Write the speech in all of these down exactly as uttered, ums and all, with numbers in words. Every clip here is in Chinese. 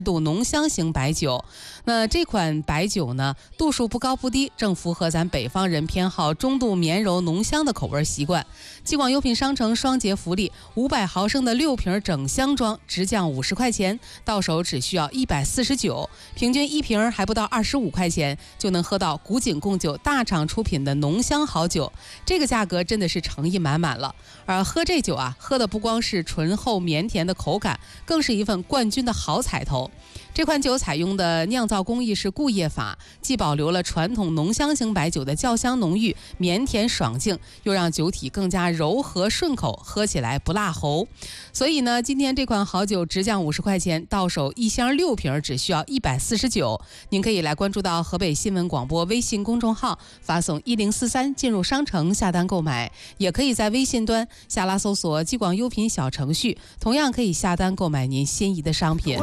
度浓香型白酒。那这款白酒呢，度数不高不低，正符合咱北方人偏好中度绵柔浓香的口味习惯。继广优品商城双节福利，五百毫升的六瓶整箱装直降五十块钱，到手只需要一百四十九，平均一瓶还不到二十五块钱，就能喝到古井贡酒大厂出品的浓香好酒。这个价格真的是诚意满满了。而喝这酒啊，喝的不光是醇厚绵甜的口感，更是一份冠军的好彩头。这款酒采用的酿造工艺是固液法，既保留了传统浓香型白酒的酵香浓郁、绵甜爽净，又让酒体更加柔和顺口，喝起来不辣喉。所以呢，今天这款好酒直降五十块钱，到手一箱六瓶只需要一百四十九。您可以来关注到河北新闻广播微信公众号，发送一零四三进入商城下单购买，也可以在微信端下拉搜索继广优品小程序，同样可以下单购买您心仪的商品。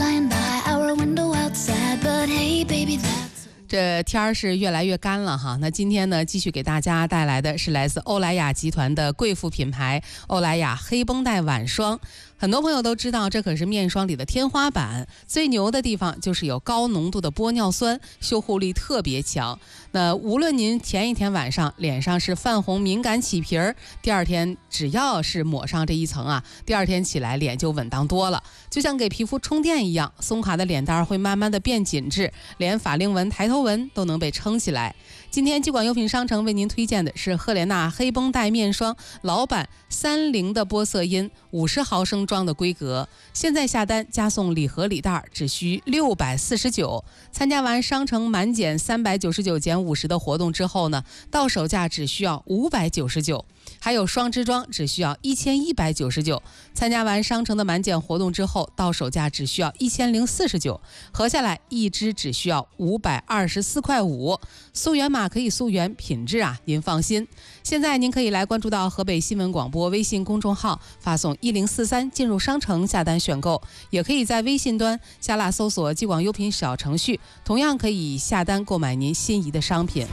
这天儿是越来越干了哈，那今天呢，继续给大家带来的是来自欧莱雅集团的贵妇品牌欧莱雅黑绷带晚霜。很多朋友都知道，这可是面霜里的天花板，最牛的地方就是有高浓度的玻尿酸，修护力特别强。那无论您前一天晚上脸上是泛红敏感起皮儿，第二天只要是抹上这一层啊，第二天起来脸就稳当多了，就像给皮肤充电一样，松垮的脸蛋会慢慢的变紧致，连法令纹、抬头纹都能被撑起来。今天继广优品商城为您推荐的是赫莲娜黑绷带面霜老版三零的玻色因五十毫升装的规格，现在下单加送礼盒礼袋只需六百四十九。参加完商城满减三百九十九减五十的活动之后呢，到手价只需要五百九十九。还有双支装只需要一千一百九十九，参加完商城的满减活动之后，到手价只需要一千零四十九，合下来一支只需要五百二十四块五。溯源码可以溯源，品质啊您放心。现在您可以来关注到河北新闻广播微信公众号，发送一零四三进入商城下单选购，也可以在微信端下拉搜索继广优品小程序，同样可以下单购买您心仪的商品。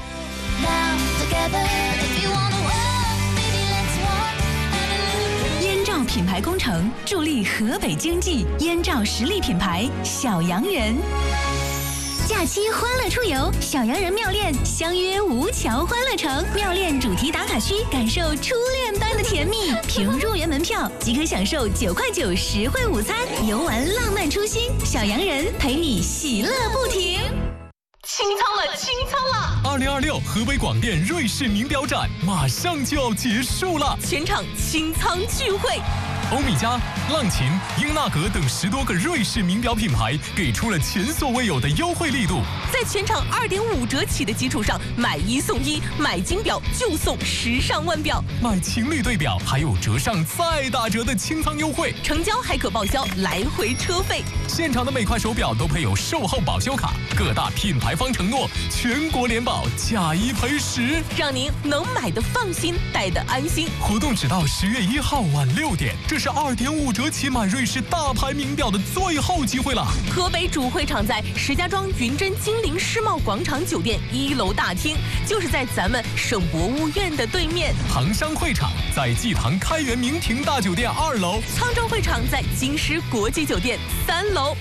品牌工程助力河北经济，燕赵实力品牌小洋人。假期欢乐出游，小洋人妙恋相约吴桥欢乐城，妙恋主题打卡区，感受初恋般的甜蜜。凭入园门票即可享受九块九实惠午餐，游玩浪漫初心，小洋人陪你喜乐不停。 清仓了，清仓了！ 二零二六河北广电瑞士名表展马上就要结束了， 全场清仓聚会。 欧米茄、浪琴、英纳格等十多个瑞士名表品牌给出了前所未有的优惠力度， 在全场二点五折起的基础上，买一送一，买金表就送时尚腕表， 买情侣对表还有折上再打折的清仓优惠， 成交还可报销来回车费。 现场的每块手表都配有售后保修卡，各大品牌方承诺全国联保，假一赔十， 让您能买的放心，戴的安心。 活动只到十月一号晚六点，这是二点五折起买瑞士大牌名表的最后机会了。 河北主会场在石家庄云臻金陵世贸广场酒店一楼大厅，就是在咱们省博物院的对面。 杭商会场在济塘开元明庭大酒店二楼， 沧州会场在京师国际酒店三楼。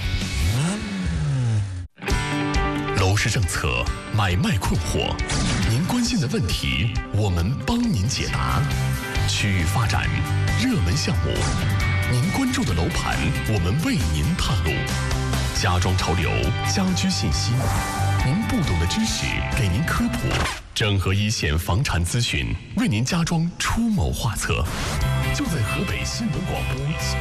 楼市政策买卖困惑，您关心的问题，我们帮您解答。区域发展、热门项目，您关注的楼盘，我们为您探路。家装潮流、家居信息，您不懂的知识给您科普。整合一线房产资讯，为您家装出谋划策。就在河北新闻广播。